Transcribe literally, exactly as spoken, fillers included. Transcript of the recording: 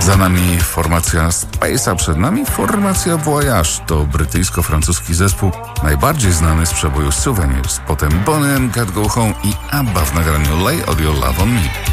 Za nami formacja Space'a, przed nami formacja Voyage. To brytyjsko-francuski zespół, najbardziej znany z przeboju Souvenirs. Potem Bonnie and Cat Go Home i ABBA w nagraniu Lay All Your Love on Me.